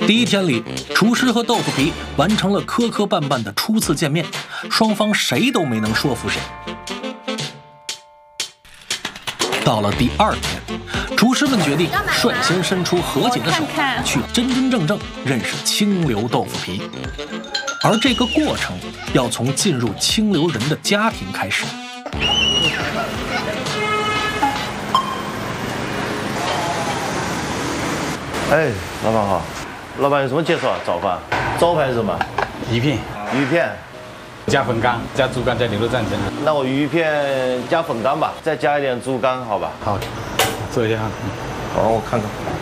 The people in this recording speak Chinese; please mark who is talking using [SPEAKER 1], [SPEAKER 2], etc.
[SPEAKER 1] 第一天里，厨师和豆腐皮完成了磕磕绊绊的初次见面，双方谁都没能说服谁。到了第二天，厨师们决定率先伸出和解的手，去真真正正认识清流豆腐皮。而这个过程要从进入清流人的家庭开始。
[SPEAKER 2] 哎，老板好，老板有什么介绍啊？早饭，招牌是什么？
[SPEAKER 3] 鱼片，
[SPEAKER 2] 鱼片
[SPEAKER 3] 加粉干，加猪肝，加牛肉蘸蒸的。
[SPEAKER 2] 那我鱼片加粉干吧，再加一点猪肝，好吧？
[SPEAKER 3] 好，做一下。
[SPEAKER 2] 好，我看看。